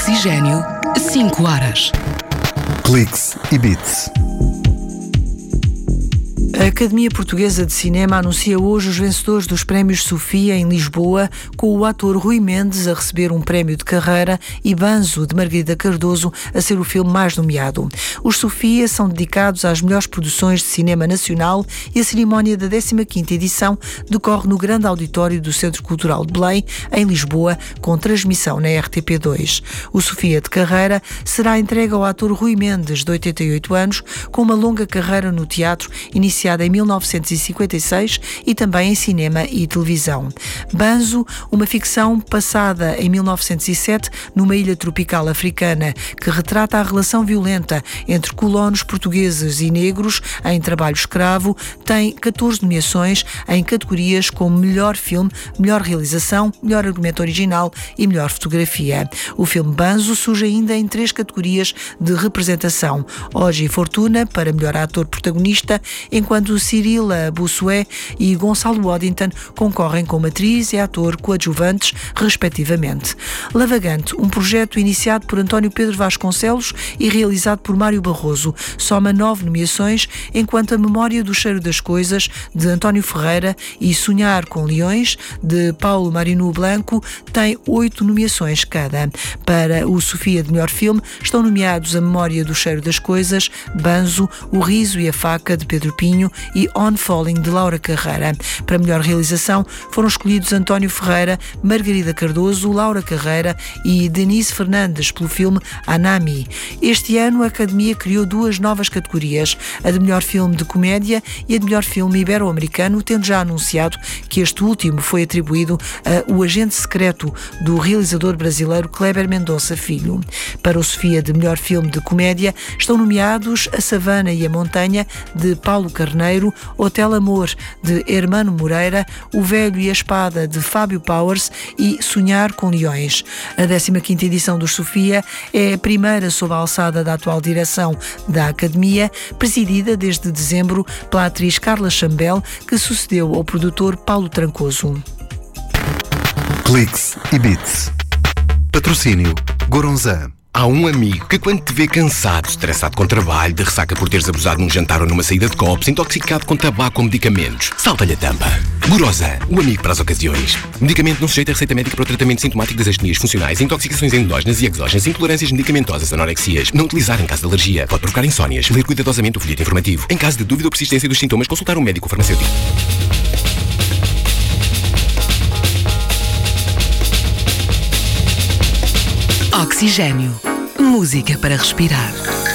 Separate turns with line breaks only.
Oxigênio, 5 horas.
Cliques e Beats.
A Academia Portuguesa de Cinema anuncia hoje os vencedores dos Prémios Sofia em Lisboa, com o ator Rui Mendes a receber um prémio de carreira e Banzo, de Margarida Cardoso, a ser o filme mais nomeado. Os Sofia são dedicados às melhores produções de cinema nacional e a cerimónia da 15ª edição decorre no grande auditório do Centro Cultural de Belém, em Lisboa, com transmissão na RTP2. O Sofia de carreira será entregue ao ator Rui Mendes, de 88 anos, com uma longa carreira no teatro, iniciada em 1956 e também em cinema e televisão. Banzo, uma ficção passada em 1907 numa ilha tropical africana que retrata a relação violenta entre colonos portugueses e negros em trabalho escravo, tem 14 nomeações em categorias como melhor filme, melhor realização, melhor argumento original e melhor fotografia. O filme Banzo surge ainda em 3 categorias de representação: Oji Fortuna para melhor ator protagonista, enquanto Cyrilla Bossuet e Gonçalo Waddington concorrem como atriz e ator coadjuvantes, respectivamente. Lavagante, um projeto iniciado por António Pedro Vasconcelos e realizado por Mário Barroso, soma 9 nomeações, enquanto A Memória do Cheiro das Coisas, de António Ferreira, e Sonhar com Leões, de Paulo Marino Blanco, tem 8 nomeações cada. Para o Sofia de melhor filme estão nomeados A Memória do Cheiro das Coisas, Banzo, O Riso e a Faca, de Pedro Pinho, e On Falling, de Laura Carreira. Para melhor realização foram escolhidos António Ferreira, Margarida Cardoso, Laura Carreira e Denise Fernandes pelo filme Anami. Este ano a Academia criou 2 novas categorias, a de melhor filme de comédia e a de melhor filme ibero-americano, tendo já anunciado que este último foi atribuído a O Agente Secreto, do realizador brasileiro Kleber Mendonça Filho. Para o Sofia de melhor filme de comédia estão nomeados A Savana e a Montanha, de Paulo Carneiro, Hotel Amor, de Hermano Moreira, O Velho e a Espada, de Fábio Powers e Sonhar com Leões. A 15ª edição dos Sofia é a primeira sob a alçada da atual direção da Academia, presidida desde dezembro pela atriz Carla Chambel, que sucedeu ao produtor Paulo Trancoso.
Cliques e Beats. Patrocínio Goronzan.
Há um amigo que, quando te vê cansado, estressado com trabalho, de ressaca por teres abusado num jantar ou numa saída de copos, intoxicado com tabaco ou medicamentos, salta-lhe a tampa. Gorosan, o amigo para as ocasiões. Medicamento não sujeito a receita médica para o tratamento sintomático das astenias funcionais, intoxicações endógenas e exógenas, intolerâncias medicamentosas, anorexias. Não utilizar em caso de alergia. Pode provocar insónias. Ler cuidadosamente o folheto informativo. Em caso de dúvida ou persistência dos sintomas, consultar um médico ou farmacêutico.
Oxigênio. Música para respirar.